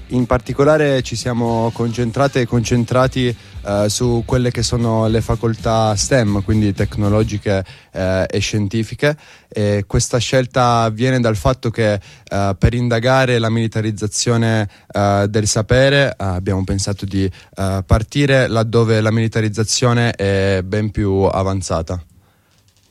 In particolare ci siamo concentrati su quelle che sono le facoltà STEM, quindi tecnologiche e scientifiche, e questa scelta viene dal fatto che per indagare la militarizzazione del sapere abbiamo pensato di partire laddove la militarizzazione è ben più avanzata.